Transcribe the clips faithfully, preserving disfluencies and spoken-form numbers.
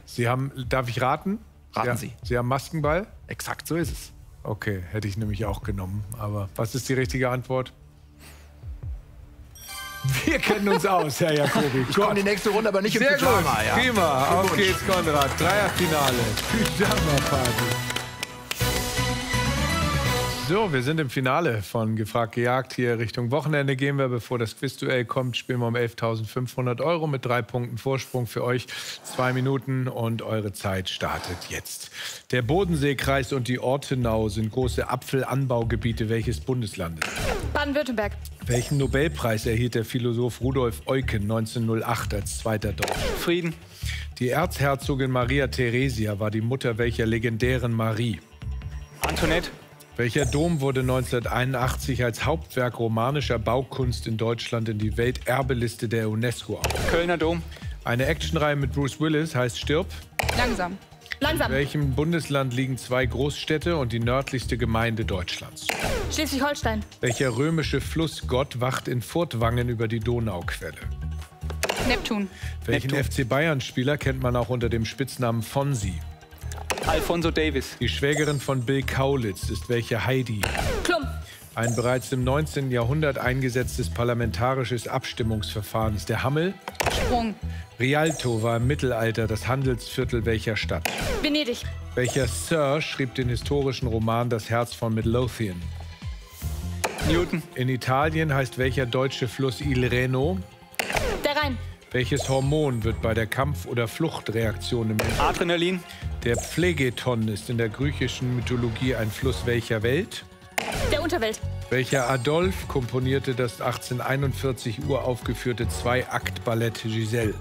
Sie haben, darf ich raten? Raten ja, Sie. Sie haben Maskenball? Exakt so ist es. Okay, hätte ich nämlich auch genommen. Aber was ist die richtige Antwort? Wir kennen uns aus, Herr Jacobi. Ich komme die nächste Runde aber nicht im Sehr Pyjama. gut, Ja. prima. Auf geht's, Konrad. Dreierfinale. Pyjama-Party. So, wir sind im Finale von Gefragt gejagt. Hier Richtung Wochenende gehen wir. Bevor das Quizduell kommt, spielen wir um elftausendfünfhundert Euro mit drei Punkten Vorsprung für euch. Zwei Minuten und eure Zeit startet jetzt. Der Bodenseekreis und die Ortenau sind große Apfelanbaugebiete welches Bundeslandes? Baden-Württemberg. Welchen Nobelpreis erhielt der Philosoph Rudolf Eucken neunzehnhundertacht als zweiter Deutscher? Frieden. Die Erzherzogin Maria Theresia war die Mutter welcher legendären Marie? Antoinette. Welcher Dom wurde neunzehnhunderteinundachtzig als Hauptwerk romanischer Baukunst in Deutschland in die Welterbeliste der UNESCO aufgenommen? Kölner Dom. Eine Actionreihe mit Bruce Willis heißt Stirb. Langsam. Langsam. In welchem Bundesland liegen zwei Großstädte und die nördlichste Gemeinde Deutschlands? Schleswig-Holstein. Welcher römische Flussgott wacht in Furtwangen über die Donauquelle? Neptun. Welchen Neptun. F C Bayern-Spieler kennt man auch unter dem Spitznamen Fonsi? Alfonso Davis. Die Schwägerin von Bill Kaulitz ist welche Heidi? Klum. Ein bereits im neunzehnten Jahrhundert eingesetztes parlamentarisches Abstimmungsverfahren ist der Hammel. Sprung. Rialto war im Mittelalter das Handelsviertel welcher Stadt? Venedig. Welcher Sir schrieb den historischen Roman Das Herz von Midlothian? Newton. In Italien heißt welcher deutsche Fluss Il Reno? Der Rhein. Welches Hormon wird bei der Kampf- oder Fluchtreaktion im Menschen? Adrenalin. Der Phlegeton ist in der griechischen Mythologie ein Fluss welcher Welt? Der Unterwelt. Welcher Adolphe komponierte das achtzehnhunderteinundvierzig uraufgeführte Zwei-Akt-Ballett Giselle?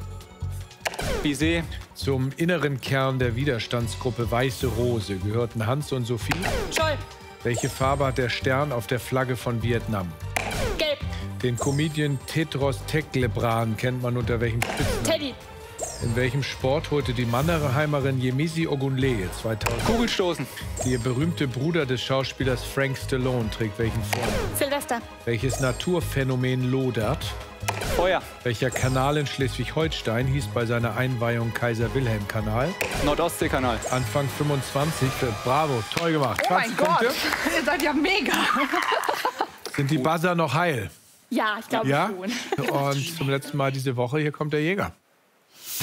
Bizet. Zum inneren Kern der Widerstandsgruppe Weiße Rose gehörten Hans und Sophie. Scholl. Welche Farbe hat der Stern auf der Flagge von Vietnam? Gelb. Den Comedian Tedros Teklebran kennt man unter welchem Spitznamen? Teddy. In welchem Sport holte die Mannheimerin Yemisi Ogunleye zweitausend? Kugelstoßen. Der berühmte Bruder des Schauspielers Frank Stallone trägt welchen Vornamen? Silvester. Welches Naturphänomen lodert? Feuer. Welcher Kanal in Schleswig-Holstein hieß bei seiner Einweihung Kaiser-Wilhelm-Kanal? Nordostseekanal. Anfang fünfundzwanzig. Für Bravo, toll gemacht. Oh mein zwanzig Gott. Punkte. Ihr seid ja mega. Sind die Buzzer noch heil? Ja, ich glaube Ja? schon. Und zum letzten Mal diese Woche, hier kommt der Jäger.